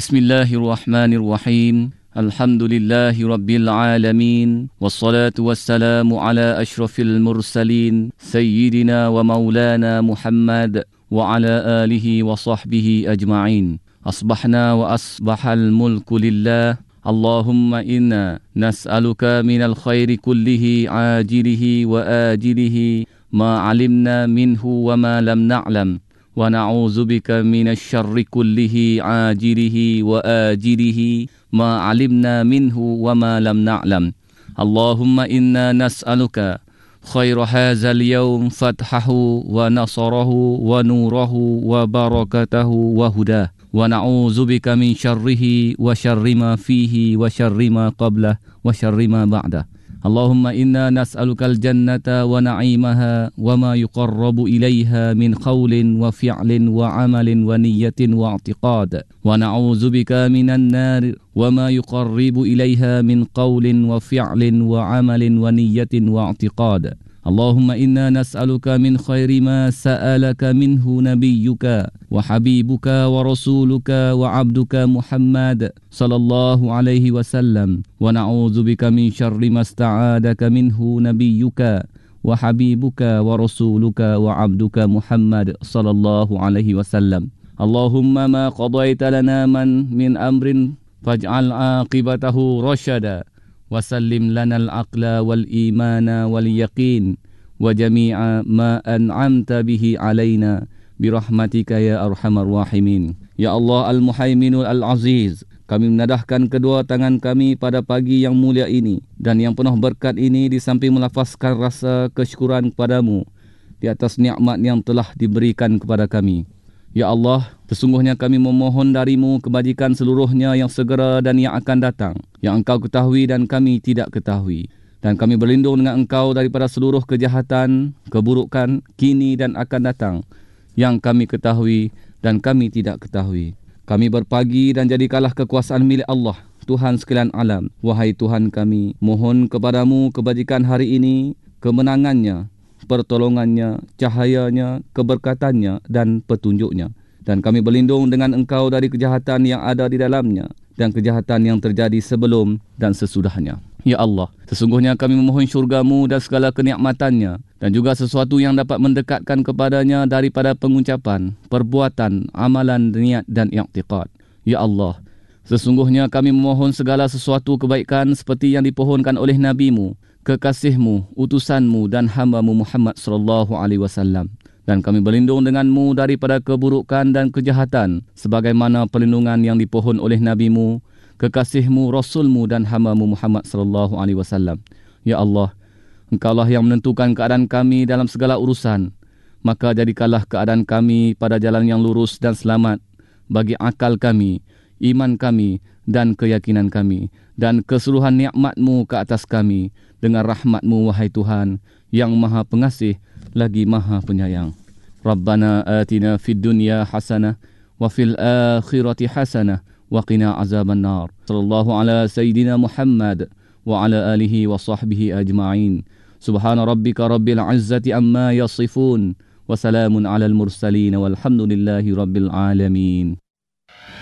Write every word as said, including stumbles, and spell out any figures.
Bismillahirrahmanirrahim. Alhamdulillahi Rabbil Alamin. Wassalatu wassalamu ala ashrafil mursalin Sayyidina wa maulana Muhammad wa ala alihi wa sahbihi ajma'in. Asbahna wa asbahal mulku lillah. Allahumma inna nas'aluka minal khairi kullihi ajilihi wa ajilihi ma alimna minhu wa ma lam na'lam. Wa na'udzu bika minasy syarri kullihi ajilihi wa ajilihi ma 'alimna minhu wa ma lam na'lam. Allahumma inna nas'aluka khaira hadzal yawm fathahu wa nasarahu wa nurahu wa barakatahu wa hudah. Wa na'udzu bika min syarrihi wa syarri ma fihi wa syarri ma qablah wa syarri ma ba'dah. Allahumma inna nas'alukal jannata wa na'imaha wa ma yuqarrabu ilaiha min qawlin wa fi'lin wa amalin wa niyyatin wa i'tiqad. Wa na'udzu bika minan nar wa ma yuqarribu ilaiha min qawlin wa fi'lin wa amalin wa niyyatin wa i'tiqad. Allahumma inna nas'aluka min khairi ma sa'alaka minhu nabiyyuka wa habibuka wa rasuluka wa abduka Muhammad sallallahu alaihi wasallam wa na'udzu bika min syarri ma sta'adaka minhu nabiyyuka wa habibuka wa rasuluka wa abduka Muhammad sallallahu alaihi wasallam. Allahumma ma qadaita lana man min amrin faj'al aqibatahu rasyada. Wasallim lanal aqla wal imana wal yaqin wa jami'a ma an'amta bihi alaina birahmatika ya arhamar rahimin. Ya Allah al-Muhaiminul al-Aziz, kami menadahkan kedua tangan kami pada pagi yang mulia ini dan yang penuh berkat ini di samping melafazkan rasa kesyukuran kepadamu di atas nikmat yang telah diberikan kepada kami. Ya Allah, sesungguhnya kami memohon darimu kebajikan seluruhnya yang segera dan yang akan datang, yang engkau ketahui dan kami tidak ketahui. Dan kami berlindung dengan engkau daripada seluruh kejahatan, keburukan, kini dan akan datang, yang kami ketahui dan kami tidak ketahui. Kami berpagi dan jadikanlah kekuasaan milik Allah, Tuhan sekalian alam. Wahai Tuhan kami, mohon kepadamu kebajikan hari ini, kemenangannya, pertolongannya, cahayanya, keberkatannya dan petunjuknya. Dan kami berlindung dengan engkau dari kejahatan yang ada di dalamnya dan kejahatan yang terjadi sebelum dan sesudahnya. Ya Allah, sesungguhnya kami memohon syurgamu dan segala kenikmatannya dan juga sesuatu yang dapat mendekatkan kepadanya daripada pengucapan, perbuatan, amalan, niat dan i'tiqad. Ya Allah, sesungguhnya kami memohon segala sesuatu kebaikan seperti yang dipohonkan oleh nabimu, kekasihmu, utusanmu dan hambamu Muhammad sallallahu alaihi wasallam. Dan kami berlindung denganmu daripada keburukan dan kejahatan sebagaimana perlindungan yang dipohon oleh nabimu, kekasihmu, rasulmu dan hambamu Muhammad sallallahu alaihi wasallam. Ya Allah, engkaulah yang menentukan keadaan kami dalam segala urusan. Maka jadikanlah keadaan kami pada jalan yang lurus dan selamat bagi akal kami, iman kami dan keyakinan kami, dan keseluruhan nikmat-Mu ke atas kami dengan rahmat-Mu wahai Tuhan yang Maha Pengasih lagi Maha Penyayang. Rabbana atina fid dunya hasanah wa fil akhirati hasanah wa qina azabannar. Sallallahu ala sayyidina Muhammad wa ala alihi wa sahbihi ajma'in. Subhana rabbika rabbil izzati amma yasifun wa salamun alal mursalin walhamdulillahi rabbil alamin.